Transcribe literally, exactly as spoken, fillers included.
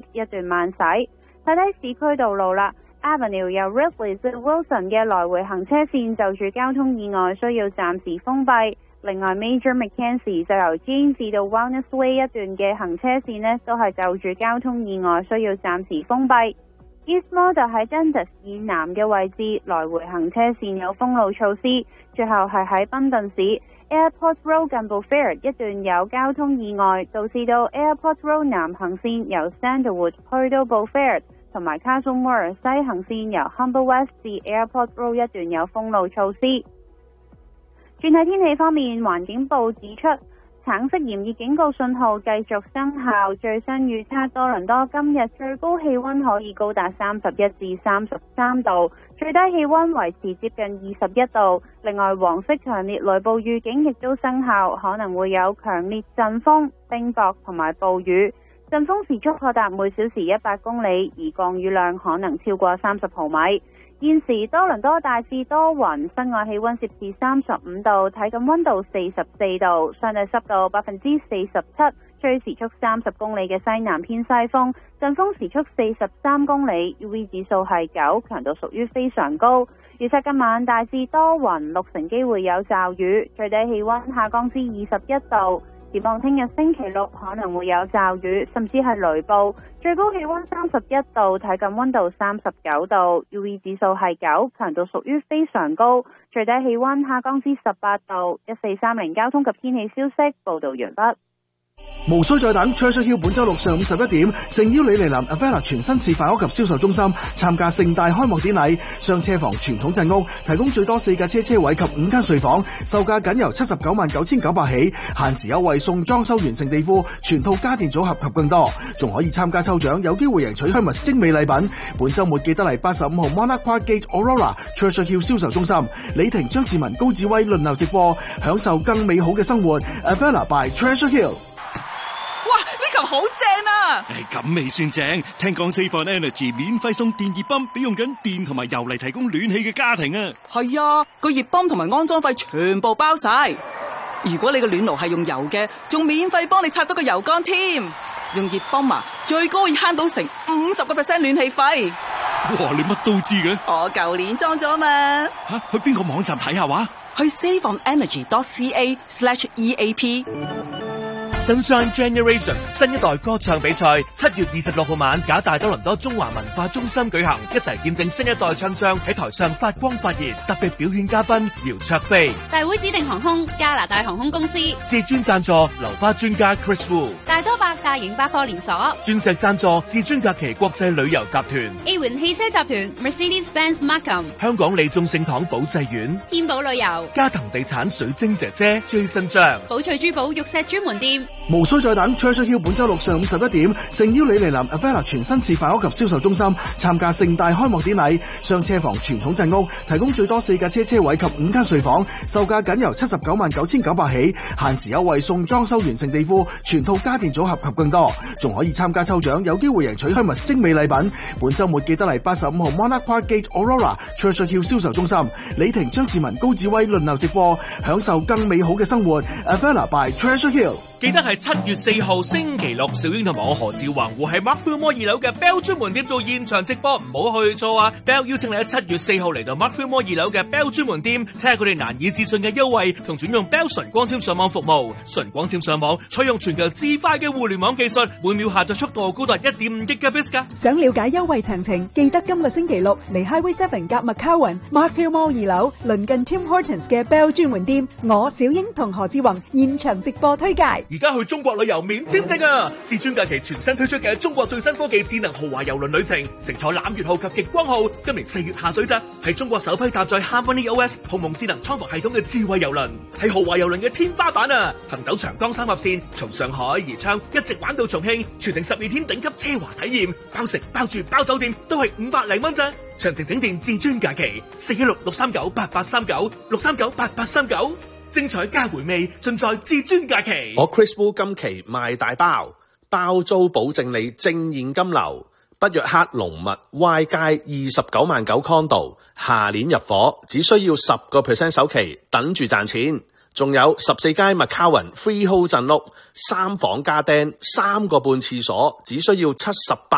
一段慢駛。睇睇市區道路啦 ，Avenue 由 Ridley 至 Wilson 嘅來回行車線就住交通意外需要暫時封閉。另外 Major Mackenzie 就由 Jean 至到 Wellness Way 一段嘅行車線呢，都係就住交通意外需要暫時封閉。Eastmore 就喺 Dentist 以南嘅位置，來回行車線有封路措施。最後係喺賓頓市 Airport Road 近 Beaufort 一段有交通意外，導致到 Airport Road 南行線由 Sandalwood 去到 Beaufort，同埋 Castlemore 西行線由 Humber West 至 Airport Road 一段有封路措施。轉睇天氣方面，環境部指出，橙色炎熱警告信號繼續生效。最新預測多倫多今日最高氣溫可以高達三十一至三十三度，最低氣溫維持接近二十一度。另外，黃色強烈雷暴預警亦都生效，可能會有強烈陣風、冰雹同埋暴雨。陣風時速可達每小時一百公里，而降雨量可能超過三十毫米。現時多倫多大致多雲，室外氣溫攝氏三十五度，體感溫度四十四度，相對濕度百分之四十七，吹時速三十公里嘅西南偏西風，陣風時速四十三公里 ，U V 指數係九，強度屬於非常高。預測今晚大致多雲，六成機會有驟雨，最低氣溫下降至二十一度。展望聽日星期六可能會有驟雨，甚至係雷暴，最高氣溫三十一度，體感溫度三十九度 ，U V 指數係九，強度屬於非常高，最低氣溫下降至十八度。一四三零交通及天氣消息報道完畢。 無需再等 Treasure Hill 本周六上午十一點，誠邀李麗林 Avella 全新示範屋及銷售中心參加盛大開幕典禮，雙車房傳統鎮屋提供最多四架車車位及五間睡房，售價僅由七十九萬九千九百起，限時優惠送裝修完成地庫、全套家電組合及更多，仲可以參加抽獎，有機會贏取 Hermes 精美禮品。本周末記得嚟八十五號 Monarch Park Gate Aurora Treasure Hill 銷售中心，李婷、張志文、高志威輪流直播，享受更美好嘅生活。Avella by Treasure Hill。 哇！呢球好正啊！ 誒，咁未算正，聽講 Save on Energy 免費送電熱泵俾用緊電同埋油嚟提供暖氣嘅家庭啊！ 係啊，個熱泵同埋安裝費全部包晒。如果你個暖爐係用油嘅，仲免費幫你拆咗個油缸添。用熱泵啊，最高可以慳到成五十個 percent 暖氣費。 哇！你乜都知嘅？ 我舊年裝咗嘛。 吓、啊，去邊個網站睇下話？ 去 save on energy dot c a slash e a p。 Sunshine Generation 新一代歌唱比賽七月二十六號晚，假大多倫多中華文化中心舉行，一齊見證新一代唱將喺台上發光發熱。特別表演嘉賓姚焯菲， 大會指定航空加拿大航空公司， 至尊贊助流花專家 Chris Wu， 大多百大型百貨連鎖， 鑽石贊助至尊假期國際旅遊集團， A 環汽車集團 Mercedes-Benz Markham， 香港利眾聖堂保濟院， 天寶旅遊， 嘉騰地產水晶姐姐 Jason 張， 寶翠珠寶玉石專門店。 無需再等 Treasure Hill 本周六上午十一點，誠邀李麗林 Avella 全新示範屋及銷售中心參加盛大開幕典禮，雙車房傳統鎮屋提供最多四架車車位及五間睡房，售價僅由七十九萬九千九百起，限時優惠送裝修完成地庫、全套家電組合及更多，仲可以參加抽獎，有機會贏取 Hermes 精美禮品。本周末記得嚟八十五號 Monarch Park Gate Aurora Treasure Hill 銷售中心，李婷、張志文、高志威輪流直播，享受更美好嘅生活。Avella by Treasure Hill。 記得係七月四號星期六，小英同埋我何志宏會喺 Mark Fillmore 二樓嘅 Bell 專門店做現場直播，唔好去錯啊 ！Bell 邀請你喺七月四號嚟到 Mark Fillmore 二樓嘅 Bell 專門店，睇下佢哋難以置信嘅優惠同轉用 Bell 純光纖上網服務。純光纖上網採用全球至快嘅互聯網技術，每秒下載速度高達一點五 Gigabits 噶。 想了解優惠詳情，記得今個星期六嚟 Highway Seven 夾 McCowan Mark Fillmore 二樓鄰近 Tim Hortons 嘅 Bell 專門店，我小英同何志宏現場直播推介。 而家去中國旅遊免簽證啊！至尊假期全新推出嘅中國最新科技智能豪華郵輪旅程，乘坐攬月號及極光號，今年四月下水咋，係中國首批搭載 HarmonyOS 鴻蒙智能艙服系統嘅智慧郵輪，係豪華郵輪嘅天花板啊！行走長江三峽線，從上海宜昌一直玩到重慶，全程十二天頂級奢華體驗，包食包住包酒店都係五百零蚊咋。詳情請電至尊假期四一六六三九八八三九六三九八八三九。精彩加回味，盡在至尊假期。 我 Chris Wu 今期賣大包，包租保證你正現金流。北約克龍密 Y 街二十九萬九 condo， 下年入伙，只需要十個 percent 首期，等住賺錢。仲有十四街 McCowan Freehold 鎮屋，三房加釘，三個半廁所，只需要七十八